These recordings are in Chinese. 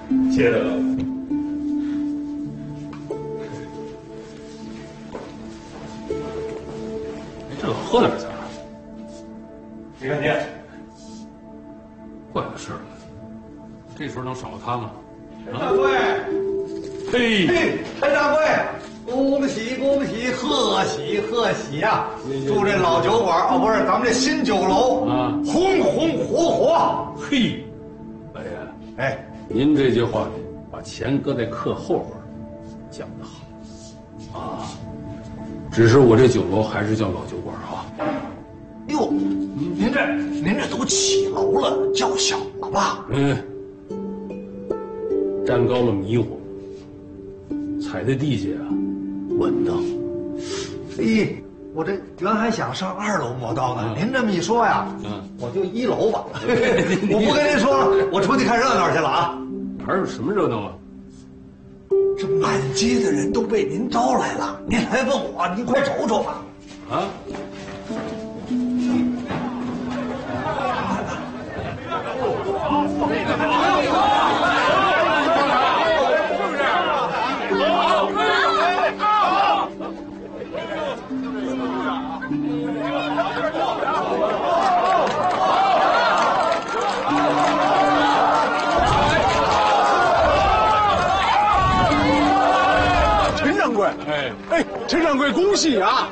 谢大哥。哎，这喝点咋？没看见。怪了事了，这时候能少了他吗？ 陈掌柜， 嘿， 陈掌柜，恭喜恭喜，贺喜贺喜呀！祝这老酒馆哦，不是咱们这新酒楼啊，红红火火。 嘿，老爷， 哎， 您这句话把钱搁在客后边，讲得好啊。只是我这酒楼还是叫老酒馆啊。 哟，您这都起楼了，叫小了吧？ 站高了迷糊，踩在地下啊稳当。 嘿，我这原还想上2楼磨刀呢，您这么一说呀，我就1楼吧。我不跟您说了，我出去看热闹去了啊。 哪有什么热闹啊？ 这满街的人都被您招来了，您还问我，您快瞅瞅吧。 啊？ 陈掌柜，哎，陈掌柜，恭喜啊！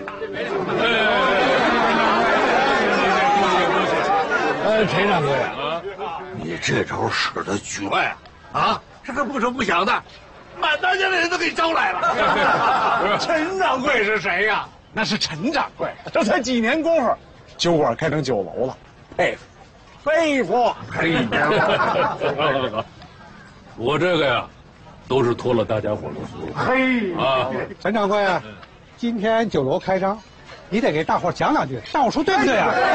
陈掌柜啊，你这招使得绝呀！啊，这个不声不响的，满大街的人都给你招来了。 陈掌柜是谁呀？那是陈掌柜，这才几年功夫，酒馆开成酒楼了，佩服，佩服！ 嘿，我这个呀，都是托了大家伙的福。 嘿啊， 陈掌柜，今天酒楼开张，你得给大伙讲两句，让我说对不对啊？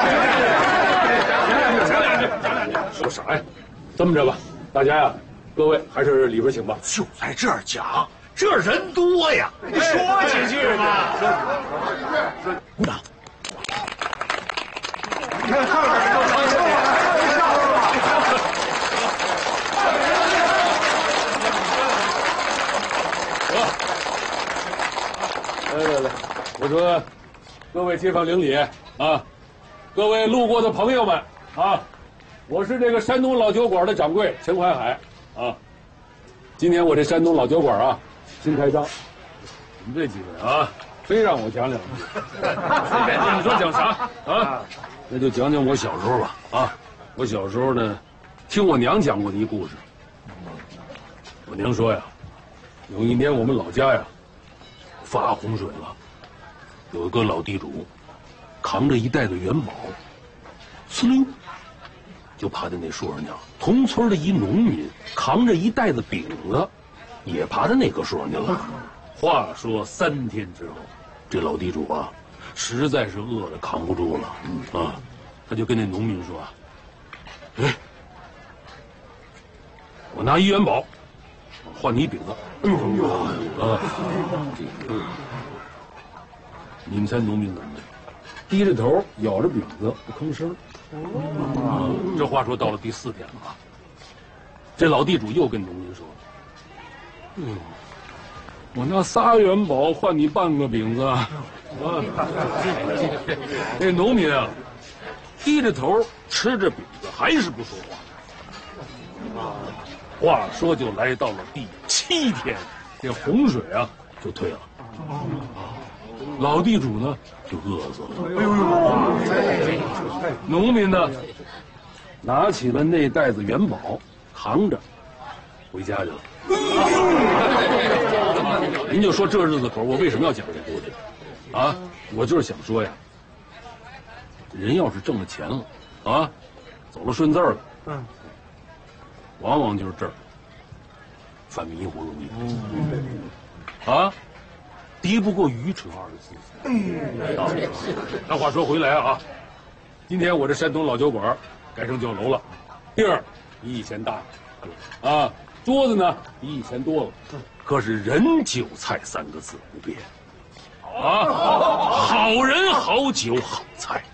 说啥呀？这么着吧，大家呀，各位还是里边请吧。 就在这儿讲，这人多呀， 你说几句嘛。 鼓掌。 你看上面都成笑了。 来，我说，各位街坊邻里啊，各位路过的朋友们啊，我是这个山东老酒馆的掌柜陈怀海啊。今天我这山东老酒馆啊，新开张，你们这几位啊，非让我讲两句。你说讲啥啊？那就讲讲我小时候吧啊。我小时候呢，听我娘讲过的一故事。我娘说呀，有一年我们老家呀发洪水了，有一个老地主扛着一袋子元宝，呲溜就爬在那树上去了。同村的一农民扛着一袋子饼子，也爬到那棵树上去了。话说3天之后，这老地主啊，实在是饿得扛不住了，啊，他就跟那农民说啊，哎，我拿1元宝换你一饼子。你们猜农民怎么的？低着头咬着饼子不吭声。这话说到了第4天了啊，这老地主又跟农民说：“我拿3元宝换你半个饼子。”那农民啊，低着头吃着饼子，还是不说话。话说就来到了第7天，这洪水啊就退了。老地主呢就饿死了。农民呢拿起了那袋子元宝，扛着回家去了。您就说这日子口，我为什么要讲这故事啊？我就是想说呀，人要是挣了钱了啊，走了顺字了，往往就是这儿犯迷糊容易啊，敌不过愚蠢2字。那话说回来啊，今天我这山东老酒馆改成酒楼了，地儿比以前大了，啊，桌子呢比以前多了，可是人酒菜3个字不变，啊，好人好酒好菜。